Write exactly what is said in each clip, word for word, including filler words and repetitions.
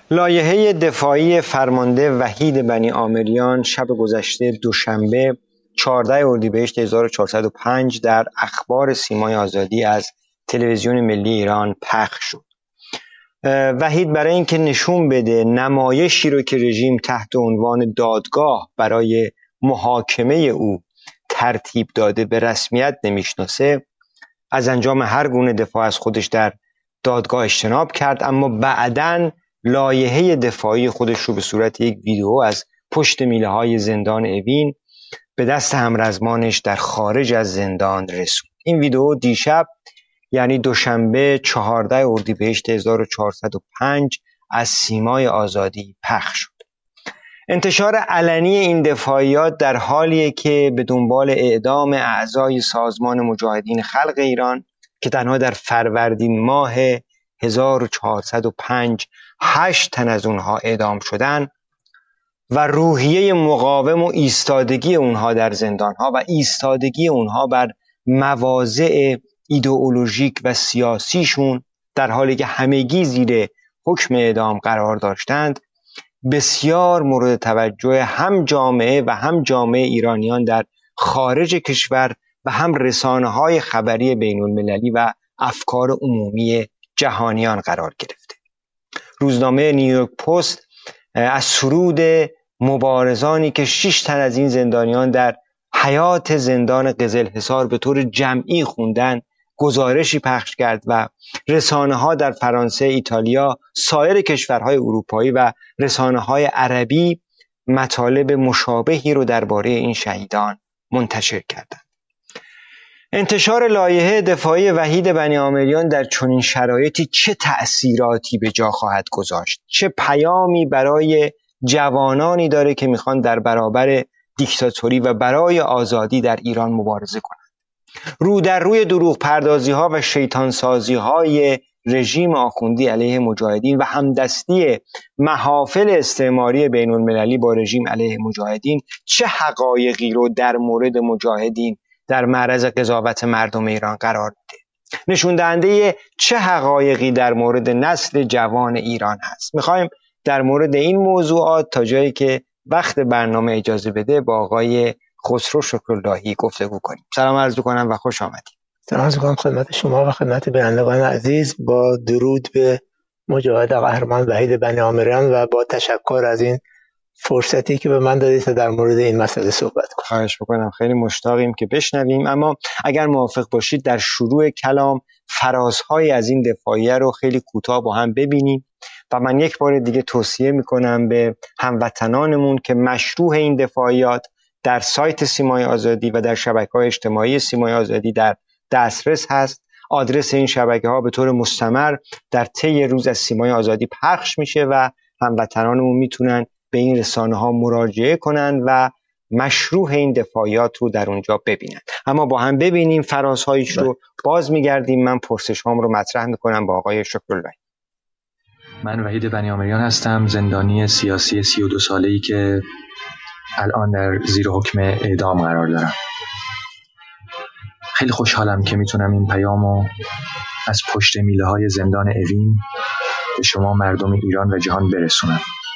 لایحه دفاعی فرمانده وحید بنی آمریان شب گذشته دوشنبه چهاردهم اردیبهشت هزار و چهارصد و پنج در اخبار سیمای آزادی از تلویزیون ملی ایران پخش شد. وحید برای اینکه نشون بده نمایشی رو که رژیم تحت عنوان دادگاه برای محاکمه او ترتیب داده به رسمیت نمیشناسه، از انجام هر گونه دفاع از خودش در دادگاه اجتناب کرد، اما بعداً لایحه دفاعی خودش رو به صورت یک ویدیو از پشت میله های زندان اوین به دست همرزمانش در خارج از زندان رسوند. این ویدیو دیشب یعنی دوشنبه چهاردهم اردیبهشت هزار و چهارصد و پنج از سیمای آزادی پخش شد. انتشار علنی این دفاعیات در حالیه که به دنبال اعدام اعضای سازمان مجاهدین خلق ایران که تنها در فروردین ماه هزار و چهارصد و پنج هشت تن از اونها اعدام شدن و روحیه مقاوم و ایستادگی اونها در زندانها و ایستادگی اونها بر مواضع ایدئولوژیک و سیاسیشون در حالی که همگی زیر حکم اعدام قرار داشتند بسیار مورد توجه هم جامعه و هم جامعه ایرانیان در خارج کشور و هم رسانه‌های خبری بین المللی و افکار عمومی جهانیان قرار گرفته. روزنامه نیویورک پست از سرود مبارزانی که شش تن از این زندانیان در حیات زندان قزلحصار به طور جمعی خوندن گزارشی پخش کرد و رسانه‌ها در فرانسه، ایتالیا، سایر کشورهای اروپایی و رسانه‌های عربی مطالب مشابهی رو درباره این شهیدان منتشر کردند. انتشار لایحه دفاعی وحید بنی آمریان در چنین شرایطی چه تأثیراتی به جا خواهد گذاشت؟ چه پیامی برای جوانانی داره که میخوان در برابر دیکتاتوری و برای آزادی در ایران مبارزه کنند؟ رو در روی دروغ پردازی ها و شیطان سازی های رژیم آخوندی علیه مجاهدین و همدستی محافل استعماری بین المللی با رژیم علیه مجاهدین چه حقایقی رو در مورد مجاهدین در معرض قضاوت مردم ایران قرار میده؟ نشون دهنده چه حقایقی در مورد نسل جوان ایران هست؟ میخوایم در مورد این موضوعات تا جایی که وقت برنامه اجازه بده با آقای خسرو شکراللهی گفتگو کنیم. سلام عرض می‌کنم و خوش آمدید. سلام عرض می‌کنم خدمت شما و خدمت بینندگان عزیز، با درود به مجاهد قهرمان وحید بنی آمریان و با تشکر از این فرصتی که به من دادید تا در مورد این مسئله صحبت کنم. خواهش می‌کنم، خیلی مشتاقیم که بشنویم، اما اگر موافق باشید در شروع کلام فرازهایی از این دفاعیه رو خیلی کوتاه با هم ببینیم و من یک بار دیگه توصیه می‌کنم به هموطنانمون که مشروح این دفاعیات در سایت سیمای آزادی و در شبکه‌های اجتماعی سیمای آزادی در دسترس هست. آدرس این شبکه‌ها به طور مستمر در طی روز از سیمای آزادی پخش میشه و هموطنانمون میتونن به این رسانه‌ها مراجعه کنن و مشروح این دفاعیات رو در اونجا ببینن. اما با هم ببینیم فرازهایش رو، باز میگردیم. من پرسش‌هام رو مطرح میکنم با آقای شکراللهی. من وحید بنی آمریان هستم، زندانی سیاسی سی و دو ساله‌ای که الان در زیر حکم اعدام قرار دارم. خیلی خوشحالم که میتونم این پیامو از پشت میله های زندان اوین به شما مردم ایران و جهان برسونم.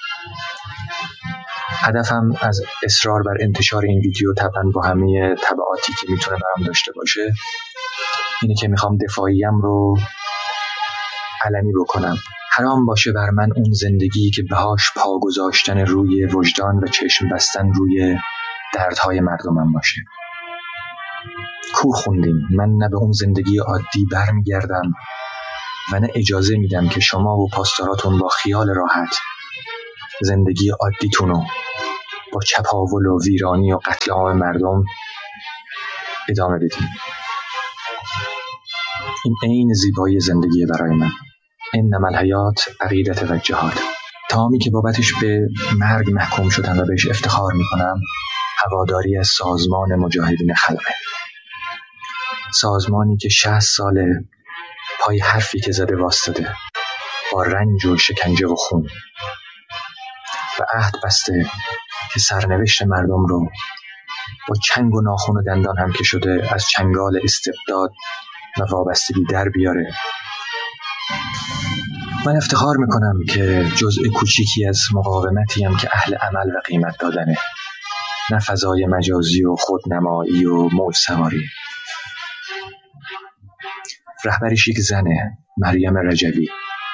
هدفم از اصرار بر انتشار این ویدیو، طبعا با همه تبعاتی که میتونه برام داشته باشه، اینه که میخوام دفاعیم رو علنی بکنم. حرام باشه بر من اون زندگی که بهاش پا گذاشتن روی وجدان و چشم بستن روی دردهای مردمم باشه. کور خوندیم. من نه به اون زندگی عادی برمیگردم و نه اجازه میدم که شما و پاسداراتون با خیال راحت زندگی عادیتونو با چپاول و ویرانی و قتل عام مردم ادامه بدیم. این عین زیبایی زندگی برای من. انما الحیات عقیدت و جهاد. تامی که بابتش به مرگ محکوم شدم و بهش افتخار میکنم، هواداری از سازمان مجاهدین خلقه. سازمانی که شصت ساله پای حرفی که زده واسطه، با رنج و شکنجه و خون، و عهد بسته که سرنوشت مردم رو با چنگ و ناخن و دندان هم که شده از چنگال استبداد و وابستگی در بیاره من افتخار میکنم که جزء کوچیکی از مقاومتیم که اهل عمل و قیمت دادنه، نه فضای مجازی و خودنمایی و موج سواری. رهبریش یک زنه، مریم رجوی،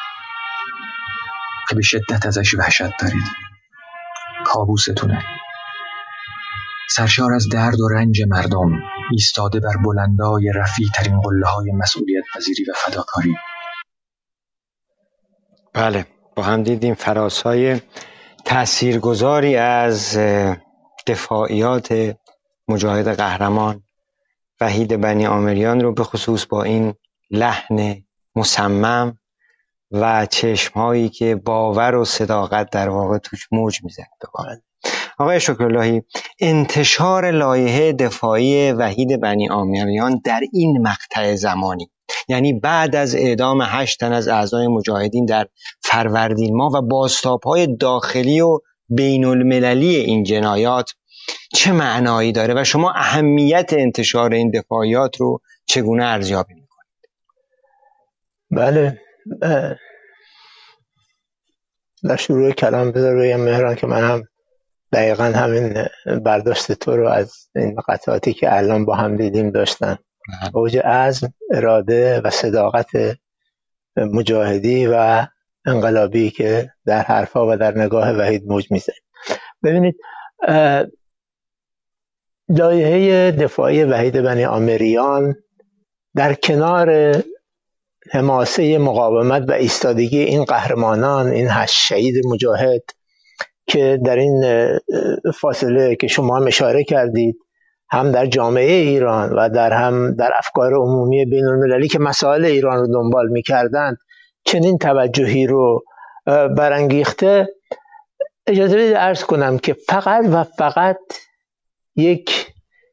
که به شدت ازش وحشت دارید. کابوستونه. سرشار از درد و رنج مردم، ایستاده بر بلندای رفیع ترین قله‌های مسئولیت پذیری و فداکاری. بله، با هم دیدیم فراس‌های تاثیرگذاری از دفاعیات مجاهد قهرمان وحید بنی آمریان رو به خصوص با این لحن مصمم و چشمهایی که باور و صداقت در واقع توش موج میزنه. آقای شکراللهی، انتشار لایحه دفاعی وحید بنی آمریان در این مقطع زمانی، یعنی بعد از اعدام هشت تن از اعضای مجاهدین در فروردین ماه و بازتاب‌های داخلی و بین المللی این جنایات، چه معنایی داره و شما اهمیت انتشار این دفاعیات رو چگونه ارزیابی میکنید؟ بله، در شروع کلام بذار بگم مهران که من هم دقیقا همین برداشت تو رو از این قطعاتی که الان با هم دیدیم داشتن. اوج عزم، اراده و صداقت مجاهدی و انقلابی که در حرفا و در نگاه وحید موج میزنه. ببینید، لایحه دفاعی وحید بنی آمریان در کنار حماسه مقاومت و ایستادگی این قهرمانان، این هشت شهید مجاهد که در این فاصله که شما هم اشاره کردید، هم در جامعه ایران و در هم در افکار عمومی بین المللی که مسائل ایران رو دنبال می‌کردند چنین توجهی رو برانگیخته، اجازه بدید عرض کنم که فقط و فقط یک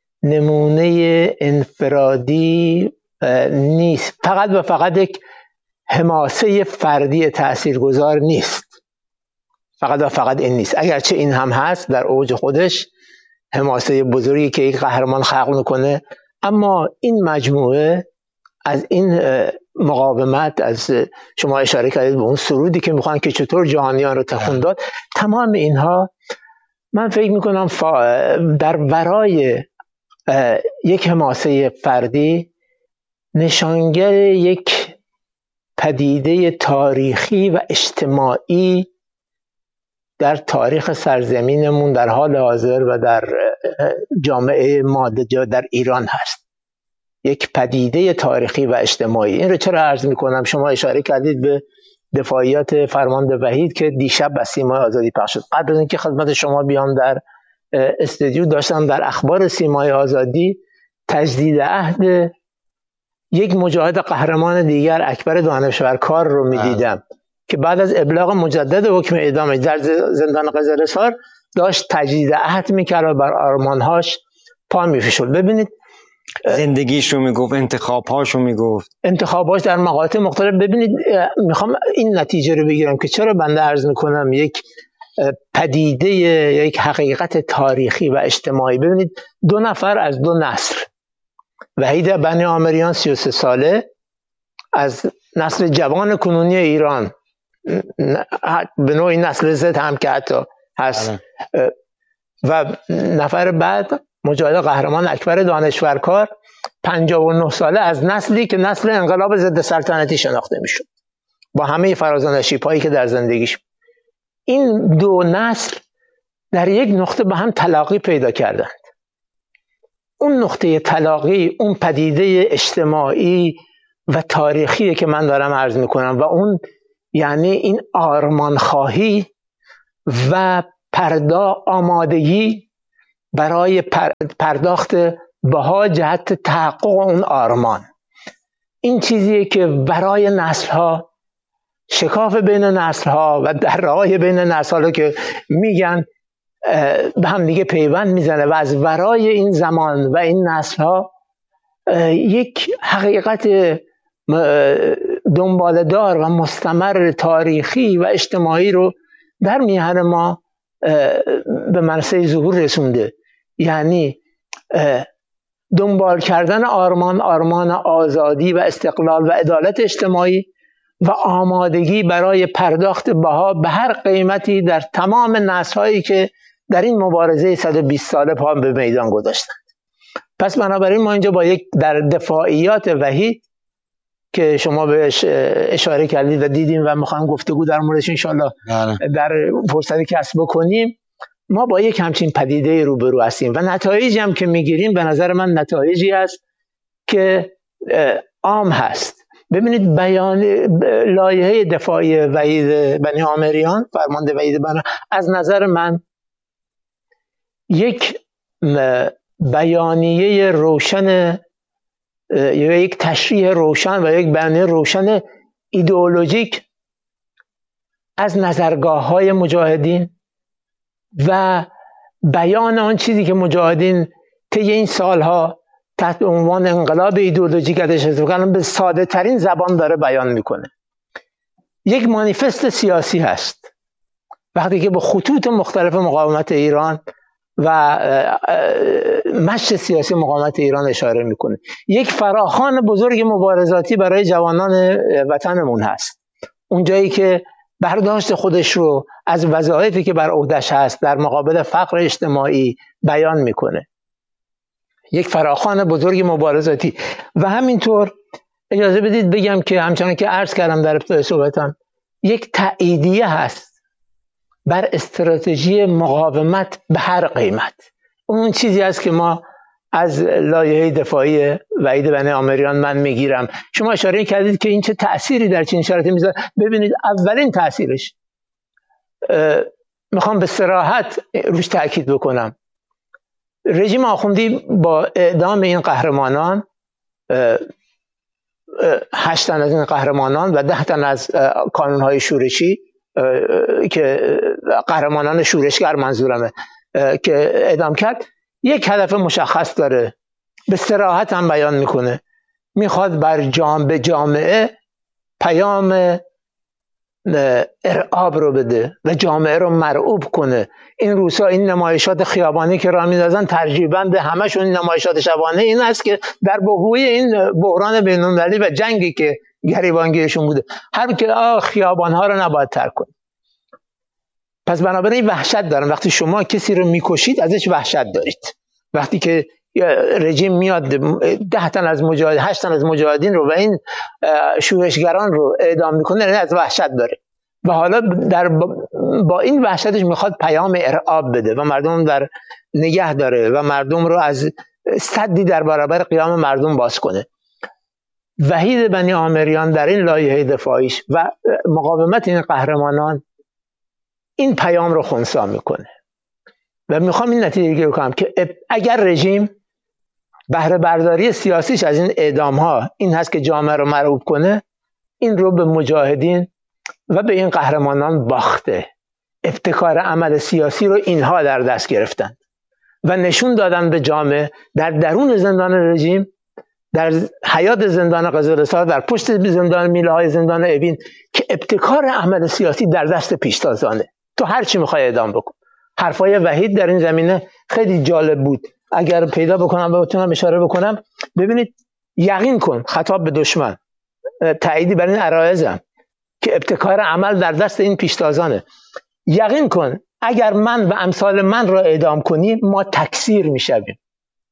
نمونه انفرادی نیست، فقط و فقط یک حماسه فردی تاثیرگذار نیست، فقط و فقط این نیست، اگرچه این هم هست در اوج خودش، حماسه بزرگی که یک قهرمان خلق میکنه، اما این مجموعه از این مقاومت، از شما اشاره کردید به اون سرودی که میخوان که چطور جهانیان رو تکون داد، تمام اینها من فکر میکنم در ورای یک حماسه فردی نشانگر یک پدیده تاریخی و اجتماعی در تاریخ سرزمینمون در حال حاضر و در جامعه ماده در ایران هست. یک پدیده تاریخی و اجتماعی. این رو چرا عرض میکنم؟ شما اشاره کردید به دفاعیات فرمانده وحید که دیشب به سیمای آزادی پخش شد. قبل از اینکه خدمت شما بیام در استودیو داشتم در اخبار سیمای آزادی تجدید عهد یک مجاهد قهرمان دیگر، اکبر دانشورکار رو میدیدم که بعد از ابلاغ مجدد حکم اعدامش در زندان قزل‌حصار داشت تجدید عهد میکرد و بر آرمانهاش پا میفشل. ببینید زندگیش رو میگفت، انتخابهاش رو میگفت، انتخابهاش در مقاطع مختلف. ببینید، میخوام این نتیجه رو بگیرم که چرا بنده عرض میکنم یک پدیده، یک حقیقت تاریخی و اجتماعی. ببینید، دو نفر از دو نسل، وحید بنی آمریان سی و سه ساله از نسل جوان کنونی ایران، به نوعی نسل زد هم که حتی هست، و نفر بعد مجاهد قهرمان اکبر دانشورکار پنجاه و نه ساله از نسلی که نسل انقلاب ضد سلطنتی شناخته میشد با همه فراز و نشیب‌هایی که در زندگیش. این دو نسل در یک نقطه به هم تلاقی پیدا کردند. اون نقطه تلاقی، اون پدیده اجتماعی و تاریخی که من دارم عرض میکنم و اون یعنی این آرمان خواهی و پردا آمادگی برای پرداخت بها جهت تحقق اون آرمان. این چیزیه که برای نسل‌ها، شکاف بین نسل‌ها و درهای بین نسل‌ها که میگن به هم دیگه پیوند میزنه و از ورای این زمان و این نسل‌ها یک حقیقت دنباله‌دار و مستمر تاریخی و اجتماعی رو در میهن ما به منصه ظهور رسونده. یعنی دنبال کردن آرمان، آرمان آزادی و استقلال و عدالت اجتماعی و آمادگی برای پرداخت بها به هر قیمتی در تمام نسل‌هایی که در این مبارزه صد و بیست ساله پا به میدان گذاشتند. پس بنابراین ما اینجا با یک در دفاعیات وحید که شما بهش اشاره کردید و دیدیم و میخوایم گفتگو در موردش انشالله در فرصتی کسب بکنیم، ما با یک همچین پدیده روبرو هستیم و نتایجی هم که میگیریم به نظر من نتایجی است که عام هست. ببینید بیان لایحه دفاعی وحید بنی آمریان، فرمانده وحید بنی، از نظر من یک بیانیه روشن یا یک تشریح روشن و یک بیانیه روشن ایدئولوژیک از نظرگاه‌های مجاهدین و بیان آن چیزی که مجاهدین طی این سالها تحت عنوان انقلاب ایدئولوژیک ازش استفاده کردن به ساده ترین زبان داره بیان میکنه. یک مانیفست سیاسی هست. وقتی که به خطوط مختلف مقاومت ایران و مشی سیاسی مقاومت ایران اشاره میکنه، یک فراخوان بزرگ مبارزاتی برای جوانان وطنمون هست. اونجایی که برداشت خودش رو از وظایفی که بر عهده‌اش هست در مقابل فقر اجتماعی بیان میکنه، یک فراخوان بزرگ مبارزاتی. و همینطور اجازه بدید بگم که همچنان که عرض کردم در ابتدای صحبتم، یک تأییدیه هست بر استراتژی مقاومت به هر قیمت. اون چیزی است که ما از لایحه دفاعی وحید بنی آمریان من میگیرم. شما اشاره کردید که این چه تأثیری در چین شرایطی میذاره. ببینید اولین تأثیرش، میخوام به صراحت روش تأکید بکنم، رژیم آخوندی با اعدام این قهرمانان، هشت تن از این قهرمانان و ده تن از کانونهای شورشی که قهرمانان شورشگر منظورمه که اعدام کرد، یک هدف مشخص داره، به صراحت هم بیان میکنه. میخواد بر جامعه جامعه پیام ارعاب رو بده و جامعه رو مرعوب کنه. این روزها این نمایشات خیابانی که راه میندازن ترجیباً همشون این نمایشات شبانه این است که در بحوی این بحران بین‌المللی و جنگی که گریبانگیرشون بوده، هر که خیابان‌ها رو نباید ترک کنه. پس بنابراین وحشت دارن. وقتی شما کسی رو میکشید ازش وحشت دارید. وقتی که رژیم میاد ده تن از مجاهد هشت تن از مجاهدین رو و این شورشگران رو اعدام میکنه، از وحشت داره و حالا در با این وحشتش میخواد پیام ارعاب بده و مردم در نگه داره و مردم رو از سدی در برابر قیام مردم باز کنه. وحید بنی آمریان در این لایحه دفاعیش و مقاومت این قهرمانان این پیام رو خنثی میکنه و میخوام این نتیجه گیری کنم که اگر رژیم بهره برداری سیاسیش از این اعدام ها این هست که جامعه رو مرعوب کنه، این رو به مجاهدین و به این قهرمانان باخته. ابتکار عمل سیاسی رو اینها در دست گرفتن و نشون دادن به جامعه در درون زندان رژیم، در حیات زندان قزلستان، در پشت زندان میله های زندان اوین، که ابتکار عمل سیاسی در دست پیشتازانه. تو هر چی میخوای اعدام بکن. حرفای وحید در این زمینه خیلی جالب بود. اگر پیدا بکنم و بتونم اشاره بکنم، ببینید، یقین کن، خطاب به دشمن، تأییدی بر این عرایزم که ابتکار عمل در دست این پیشتازانه. یقین کن اگر من و امثال من را اعدام کنی ما تکثیر میشویم.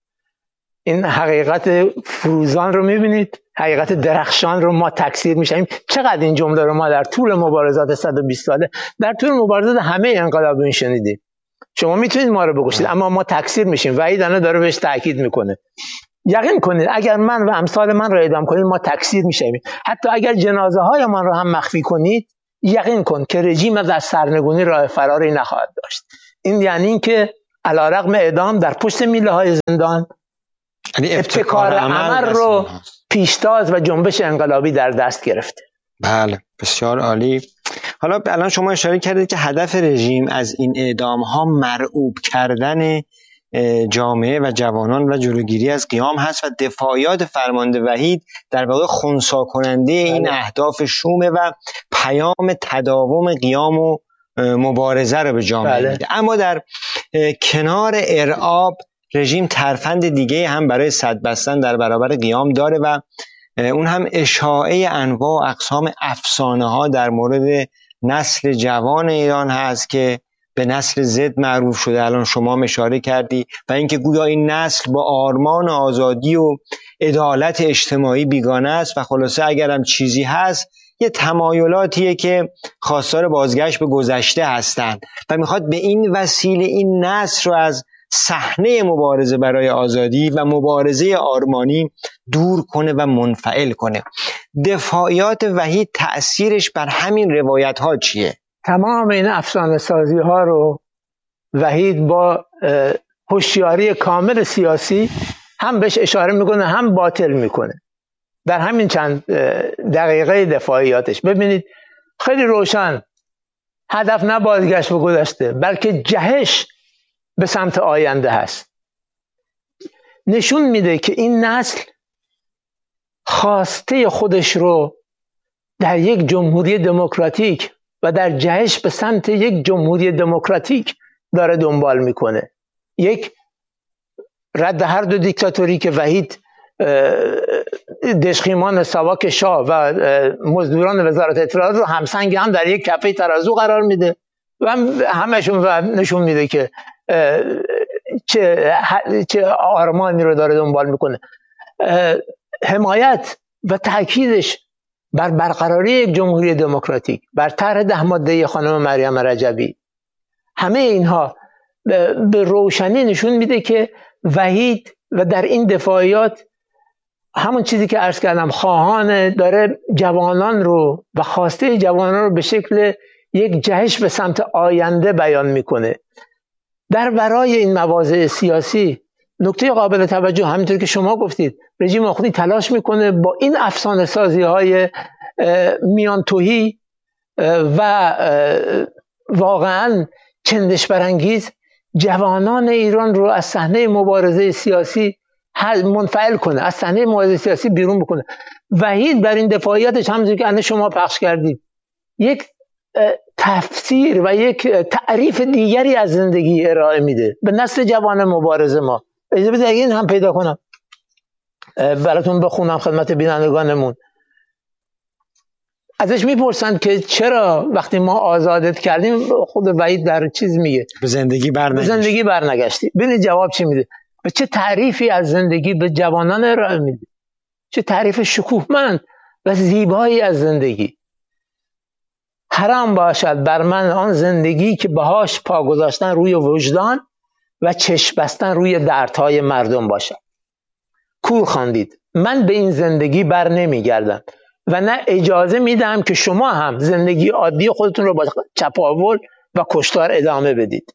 این حقیقت فروزان رو میبینید، حقیقت درخشان رو ما تکثیر میشویم. چقدر این جمله رو ما در طول مبارزات صد و بیست ساله، در طول مبارزات همه انقلابیون شنیدیم. شما میتونید ما رو بکشید اما ما تکثیر میشیم. وحید الان داره بهش تاکید میکنه. یقین کنید اگر من و امثال من رو اعدام کنید ما تکثیر میشیم. حتی اگر جنازه های من رو هم مخفی کنید، یقین کن که رژیم از سرنگونی راه فراری نخواهد داشت. این یعنی این که علیرغم اعدام در پشت میله های زندان ابتکار عمل رو پیشتاز و جنبش انقلابی در دست گرفته. بله، بسیار عالی. حالا الان شما اشاره کردید که هدف رژیم از این اعدام ها مرعوب کردن جامعه و جوانان و جلوگیری از قیام هست و دفاعیات فرمانده وحید در واقع خنثی کننده این اهداف شومه و پیام تداوم قیام و مبارزه رو به جامعه میده. اما در کنار ارعاب، رژیم ترفند دیگه هم برای سد بستن در برابر قیام داره و اون هم اشاعه انواع و اقسام افسانه ها در مورد نسل جوان ایران هست که به نسل زد معروف شده، الان شما اشاره کردی، و اینکه گویا این نسل با آرمان آزادی و عدالت اجتماعی بیگانه است و خلاصه اگرم چیزی هست یه تمایلاتیه که خواستار بازگشت به گذشته هستند و میخواد به این وسیله این نسل رو از صحنه مبارزه برای آزادی و مبارزه آرمانی دور کنه و منفعل کنه. دفاعیات وحید تأثیرش بر همین روایت ها چیه؟ تمام این افسانه سازی ها رو وحید با هوشیاری کامل سیاسی هم بهش اشاره میکنه هم باطل میکنه در همین چند دقیقه دفاعیاتش. ببینید خیلی روشن هدف نه بازگشت به گذشته بلکه جهش به سمت آینده هست. نشون میده که این نسل خواسته خودش رو در یک جمهوری دموکراتیک و در جهش به سمت یک جمهوری دموکراتیک داره دنبال میکنه. یک رد هر دو دیکتاتوری که وحید دشخیمان ساواک شاه و مزدوران وزارت اطلاعات رو همسنگ هم در یک کفه ترازو قرار میده و همشون نشون میده که چه چه آرمانی رو داره دنبال میکنه. حمایت و تأکیدش بر برقراری یک جمهوری دموکراتیک، بر طرح ده ماده خانم مریم رجبی، همه اینها به روشنی نشون میده که وحید و در این دفاعیات همون چیزی که عرض کردم خواهان داره جوانان رو و خواسته جوانان رو به شکل یک جهش به سمت آینده بیان میکنه. در برای این مواضع سیاسی نکته قابل توجه همینطور که شما گفتید رژیم آخوندی تلاش میکنه با این افسانه سازی های میان توهی و واقعا چندش برانگیز جوانان ایران رو از صحنه مبارزه سیاسی منفعل کنه، از صحنه مبارزه سیاسی بیرون بکنه. وحید بر این دفاعیاتش همونجور که الان شما پخش کردید یک تفسیر و یک تعریف دیگری از زندگی ارائه میده به نسل جوان مبارز ما. اجازه بدید این هم پیدا کنم براتون بخونم خدمت بینندگانمون. ازش میپرسند که چرا وقتی ما آزادت کردیم، خود وحید در چیز میگه به زندگی برنگشتی. به زندگی برنگشتی. ببینید جواب چی میده و چه تعریفی از زندگی به جوانان ارائه میده، چه تعریف شکوهمند و زیبایی از زندگی. حرام باشد بر من آن زندگی که بهاش پا گذاشتن روی وجدان و چشم بستن روی دردهای مردم باشد. کور خواندید من به این زندگی بر نمیگردم و نه اجازه میدم که شما هم زندگی عادی خودتون رو با چپاول و کشتار ادامه بدید.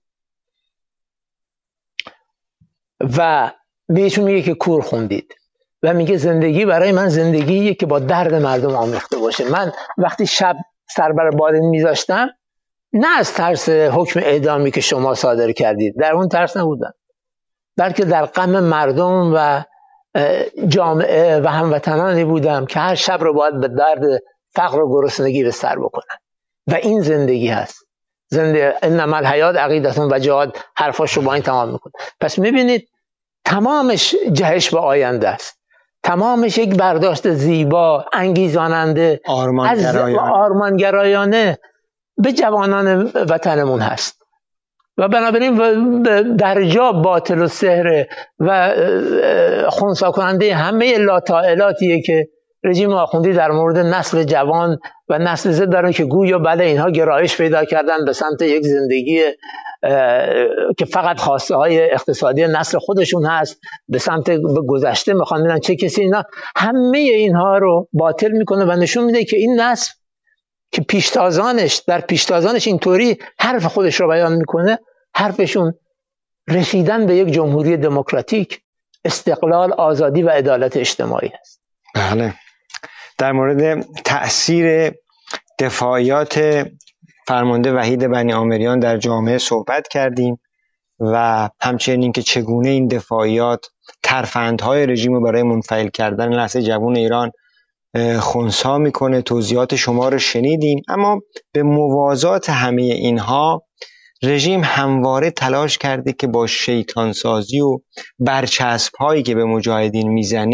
و بهشون میگه که کور خوندید و میگه زندگی برای من زندگیه که با درد مردم آمیخته باشه. من وقتی شب سر بر باد میذاشتم نه از ترس حکم اعدامی که شما صادر کردید، در اون ترس نبودم، بلکه در غم مردم و جامعه و هموطنانی بودم که هر شب رو باید به درد فقر و گرسنگی به سر بکنن. و این زندگی هست. زنده انما الحیات عقیدتون و جهاد حرفاش رو با این تمام میکنه. پس میبینید تمامش جهش به آینده است، تمامش یک برداشت زیبا، انگیزاننده، آرمانگرایانه آرمانگرایانه به جوانان وطنمون هست. و بنابراین در جا باطل و سحر و خنثی کننده همه لاطائلاتیه که رژیم آخوندی در مورد نسل جوان و نسل زد دارن که گویا بله اینها گرایش پیدا کردن به سمت یک زندگی که فقط خواسته های اقتصادی نسل خودشون هست، به سمت به گذشته میخوان میرن چه کسی، اینا همه اینها رو باطل میکنه و نشون میده که این نسل که پیشتازانش در پیشتازانش اینطوری حرف خودش رو بیان میکنه، حرفشون رسیدن به یک جمهوری دموکراتیک، استقلال، آزادی و عدالت اجتماعی است. بله. در مورد تأثیر دفاعیات فرمانده وحید بنی آمریان در جامعه صحبت کردیم و همچنین که چگونه این دفاعیات ترفندهای رژیم رو برای منفعل کردن نسل جوان ایران خنثی میکنه. توضیحات شما رو شنیدیم. اما به موازات همه اینها رژیم همواره تلاش کرده که با شیطان سازی و برچسب هایی که به مجاهدین میزنه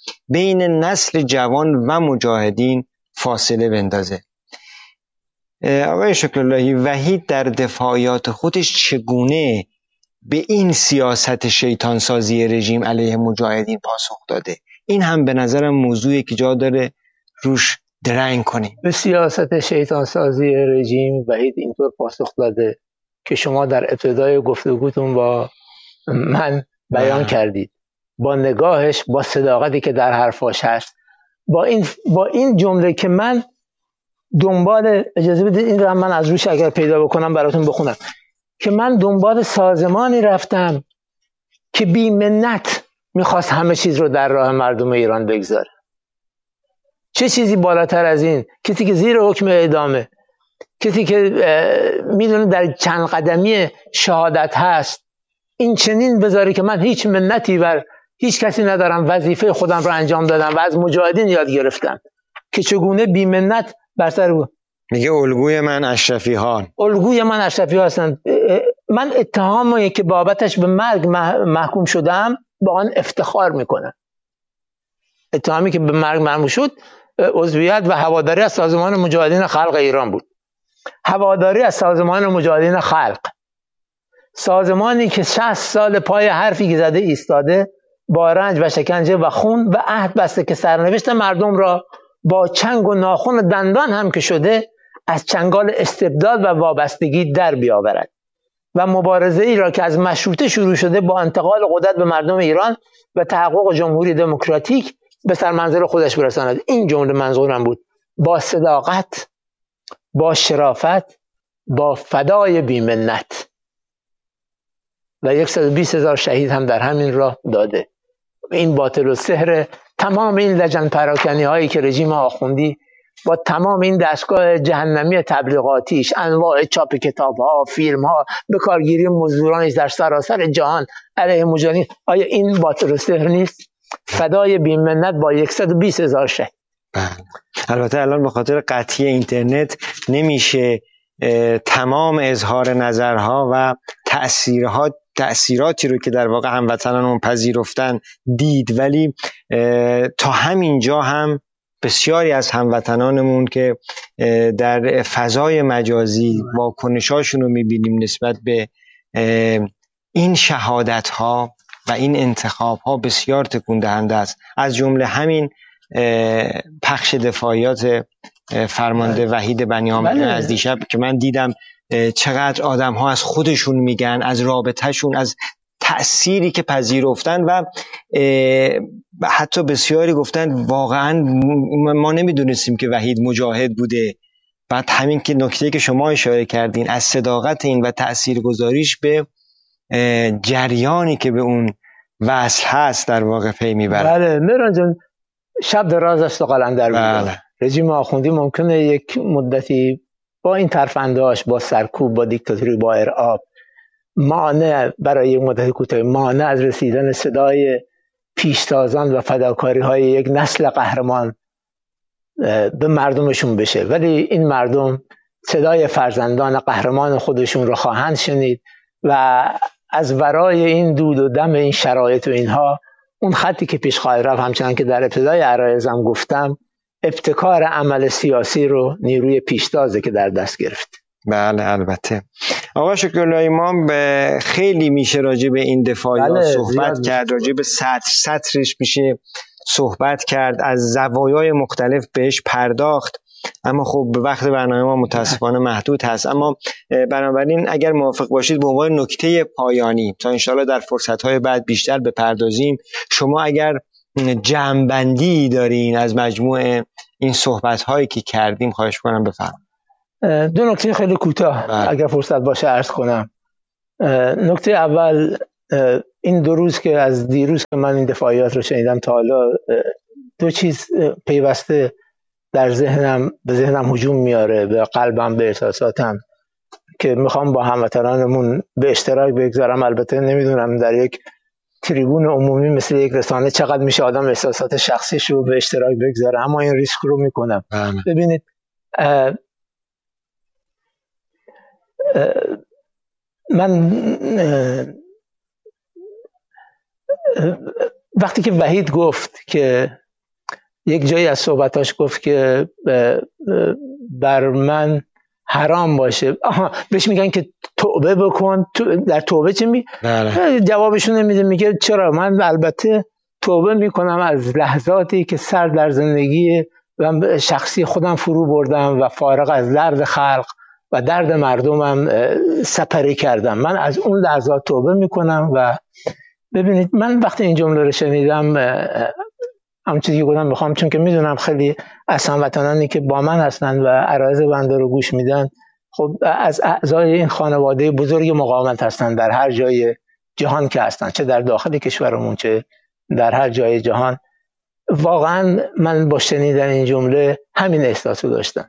بین نسل جوان و مجاهدین فاصله بندازه. آقای شکراللهی، وحید در دفاعیات خودش چگونه به این سیاست شیطان سازی رژیم علیه مجاهدین پاسخ داده؟ این هم به نظرم موضوعی که جا داره روش درنگ کنیم. به سیاست شیطان سازی رژیم وحید اینطور پاسخ داده که شما در ابتدای گفتگوتون با من بیان کردید، با نگاهش، با صداقتی که در حرفاش هست، با این با این جمله که من دنبال، اجازه بدید این رو هم من از روش اگر پیدا بکنم براتون بخونم، که من دنبال سازمانی رفتم که بی منت میخواست همه چیز رو در راه مردم ایران بگذاره. چه چیزی بالاتر از این؟ کسی که زیر حکم اعدامه، کسی که میدونه در چند قدمی شهادت هست، این چنین بذاره که من هیچ منتی بر هیچ کسی ندارم، وظیفه خودم رو انجام دادم و از مجاهدین یاد گرفتم که چگونه بی منت بر سر بود. میگه الگوی من اشرفی ها الگوی من اشرفی ها هستن. من اتهامی که بابتش به مرگ محکوم شدم با آن افتخار میکنم. اتهامی که به مرگ محکوم شد عضویت و هواداری از سازمان مجاهدین خلق ایران بود. هواداری از سازمان مجاهدین خلق، سازمانی که شصت سال پای حرفی که زده ایستاده، با رنج و شکنجه و خون و عهد بسته که سرنوشت مردم را با چنگ و ناخن و دندان هم که شده از چنگال استبداد و وابستگی در بیاورد و مبارزه ای را که از مشروطه شروع شده با انتقال قدرت به مردم ایران و تحقق جمهوری دموکراتیک به سرمنزل خودش برساند. این جمله منظورم بود، با صداقت، با شرافت، با فدای بی‌منت، و صد و بیست هزار شهید هم در همین راه داده. این باطل و سحر تمام این لجن پراکنی هایی که رژیم آخوندی با تمام این دستگاه جهنمی تبلیغاتیش، انواع چاپ کتاب ها، فیلم ها، به کارگیری مزدورانش در سراسر جهان علیه مجاهدین، آیا این باطل و سحر نیست؟ فدای بی‌منت با صد و بیست هزار شهید. البته الان به خاطر قطعی اینترنت نمیشه تمام اظهار نظرها و تأثیرات تأثیراتی رو که در واقع هموطنانمون پذیرفتن دید، ولی تا همین جا هم بسیاری از هموطنانمون که در فضای مجازی واکنشاشون رو میبینیم نسبت به این شهادت‌ها و این انتخاب‌ها بسیار تکون دهنده است. از جمله همین پخش دفاعیات فرمانده وحید بنی آمریان از دیشب که من دیدم چقدر آدم ها از خودشون میگن، از رابطهشون، از تأثیری که پذیرفتن و حتی بسیاری گفتن واقعا ما نمیدونستیم که وحید مجاهد بوده. بعد همین که نکته که شما اشاره کردین از صداقت این و تأثیرگذاریش به جریانی که به اون وصل هست در واقع پی میبره. بله مهران جان، شب دراز است و قلندر بود. بله. رژیم آخوندی ممکنه یک مدتی با این ترفندهاش، با سرکوب، با دیکتاتوری، با ارعاب، مانع برای یک مدت کوتاه مانع از رسیدن صدای پیشتازان و فداکاری های یک نسل قهرمان به مردمشون بشه، ولی این مردم صدای فرزندان قهرمان خودشون رو خواهند شنید و از ورای این دود و دم این شرایط و اینها اون خطی که پیش خواهد رفت، همچنان که در ابتدای عرایزم گفتم، ابتکار عمل سیاسی رو نیروی پیشتازه که در دست گرفت. بله البته. آقا شکراللهی، ما خیلی میشه راجع به این دفاعیات بله، صحبت کرد، راجع به سطر سطرش میشه صحبت کرد، از زوایای مختلف بهش پرداخت، اما خب وقت برنامه ما متاسفانه محدود هست. اما بنابراین اگر موافق باشید به عنوان نکته پایانی تا انشالله در فرصت‌های بعد بیشتر بپردازیم، شما اگر جمع‌بندی دارین از مجموع این صحبت‌هایی که کردیم خواهش کنم بفرمایید. دو نکته خیلی کوتاه اگر فرصت باشه عرض کنم. نکته اول، این دو روز که از دیروز که من این دفاعیات رو شنیدم تا حالا دو چیز پیوسته در ذهنم به ذهنم هجوم میاره، به قلبم، به احساساتم، که میخوام با هموطنانمون به اشتراک بگذارم. البته نمیدونم در یک تریبون عمومی مثل یک رسانه چقدر میشه آدم احساسات شخصیش رو به اشتراک بگذاره، اما این ریسک رو میکنم. ببینید اه اه من اه وقتی که وحید گفت که یک جایی از صحبتاش گفت که بر من حرام باشه، آها بهش میگن که توبه بکن، در توبه چی می بله. جوابشون نمیده، میگه چرا؟ من البته توبه میکنم از لحظاتی که سر در زندگی و شخصی خودم فرو بردم و فارغ از درد خلق و درد مردمم سپری کردم، من از اون لحظات توبه میکنم. و ببینید من وقتی این جمله رو شنیدم، همون چیزی که گفتم میخوام، چون که میدونم خیلی از هموطنانی که با من هستن و عرایض بنده رو گوش میدن، خب از اعضای این خانواده بزرگ مقاومت هستن در هر جای جهان که هستن، چه در داخل کشورمون چه در هر جای جهان. واقعا من با شنیدن این جمله همین احساسو داشتم.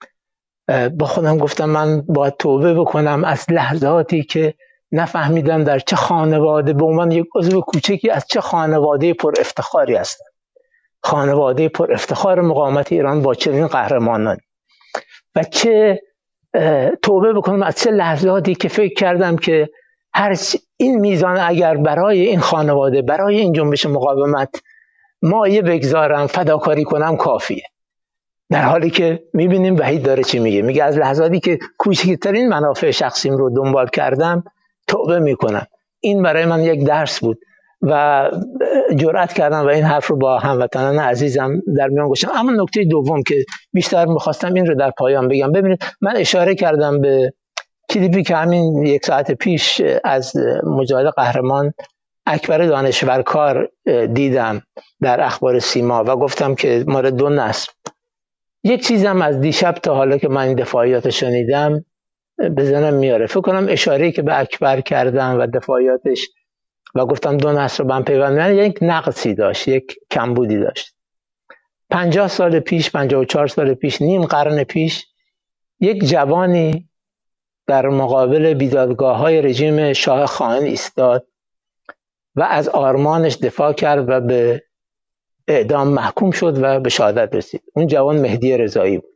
با خودم گفتم من باید توبه بکنم از لحظاتی که نفهمیدم در چه خانواده، به عنوان یک عضو کوچکی از چه خانواده پر افتخاری هستم، خانواده پر افتخار مقاومت ایران با چنین قهرمانانی، و چه توبه بکنم از چه لحظاتی که فکر کردم که هر این میزان اگر برای این خانواده، برای این جنبش مقاومت مایه بگذارم، فداکاری کنم، کافیه. در حالی که میبینیم وحید داره چی میگه، میگه از لحظاتی که کوچکترین منافع شخصیم رو دنبال کردم توبه میکنم. این برای من یک درس بود و جرأت کردم و این حرف رو با هموطنان عزیزم در میان گذاشتم. اما نکته دوم که بیشتر میخواستم این رو در پایان بگم، ببینید من اشاره کردم به کلیپی که همین یک ساعت پیش از مجاهد قهرمان اکبر دانشورکار دیدم در اخبار سیما و گفتم که مال دو نسل. یک چیزم از دیشب تا حالا که من این دفاعیات شنیدم به ذهنم میاره، فکر کنم اشاره‌ای که به اکبر کردم و دفاعیاتش و گفتم دو نسل رو من پیوند می‌کنم، یک نقصی داشت، یک کمبودی داشت. پنجاه سال پیش، پنجاه و چهار سال پیش، نیم قرن پیش، یک جوانی در مقابل بیدادگاه‌های رژیم شاه خائن ایستاد و از آرمانش دفاع کرد و به اعدام محکوم شد و به شهادت رسید. اون جوان مهدی رضایی بود.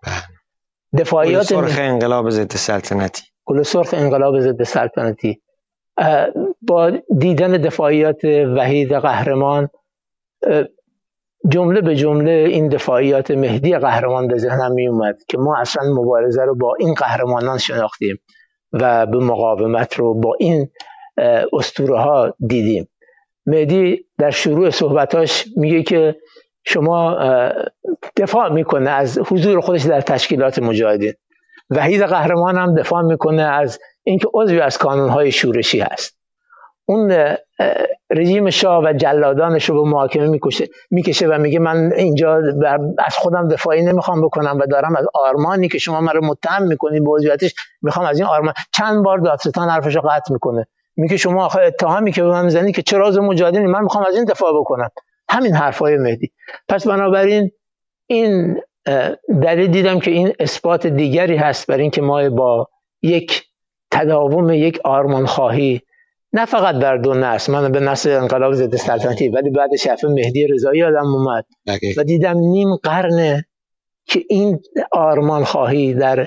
دفاعیات سرخ انقلاب ضد سلطنتی گل سرخ انقلاب ضد سلطنتی. با دیدن دفاعیات وحید قهرمان، جمله به جمله این دفاعیات مهدی قهرمان به ذهنم می اومد که ما اصلا مبارزه رو با این قهرمانان شناختیم و به مقاومت رو با این اسطوره ها دیدیم. مهدی در شروع صحبتاش میگه که شما دفاع میکنه از حضور خودش در تشکیلات مجاهدین. وحید قهرمان هم دفاع میکنه از اینکه عضوی از کانونهای شورشی هست. اون رژیم شاه و جلادانش رو به محاکمه میکشه میکشه و میگه من اینجا از خودم دفاعی نمیخوام بکنم و دارم از آرمانی که شما من رو متهم میکنید به عضویتش میخوام از این آرمان. چند بار دادستان حرفش رو قطع میکنه، میگه شما آخه اتهامی که به من میزنی که چرا عضو مجاهدین، من میخوام از این دفاع بکنم. همین حرفای مهدی. پس بنابراین این دلیل دیدم که این اثبات دیگری هست بر این که ما با یک تداوم یک آرمان خواهی، نه فقط در دو نسل، من به نسل انقلاب ضد سلطنتی ولی بعد شفه مهدی رضایی آدم اومد و دیدم نیم قرنه که این آرمان خواهی در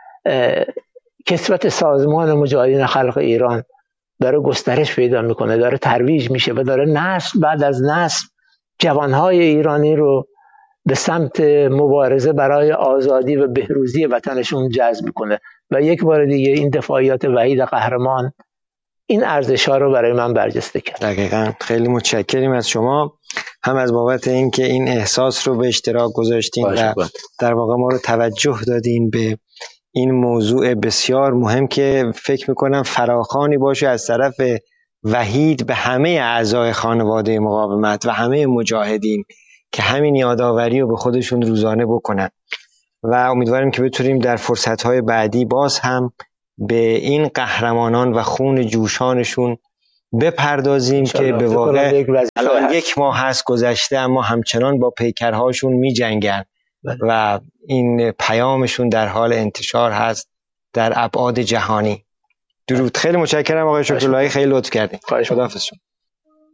کسوت سازمان مجاهدین خلق ایران داره گسترش پیدا میکنه، داره ترویج میشه و داره نسل بعد از نسل جوانهای ایرانی رو به سمت مبارزه برای آزادی و بهروزی وطنشون جذب میکنه. و یک بار دیگه این دفاعیات وحید قهرمان این ارزش‌ها رو برای من برجسته کرد. دقیقاً. خیلی متشکریم از شما، هم از بابت اینکه این احساس رو به اشتراک گذاشتین و در واقع ما رو توجه دادین به این موضوع بسیار مهم که فکر میکنم فراخوانی باشه از طرف وحید به همه اعضای خانواده مقاومت و همه مجاهدین که همین یادآوری رو به خودشون روزانه بکنن و امیدواریم که بتونیم در فرصت‌های بعدی باز هم به این قهرمانان و خون جوشانشون بپردازیم که به واقع الان یک ماه هست گذشته اما همچنان با پیکرهاشون می جنگن و این پیامشون در حال انتشار هست در ابعاد جهانی. درود. خیلی متشکرم آقای شکراللهی، خیلی لطف کردین. خداحافظ.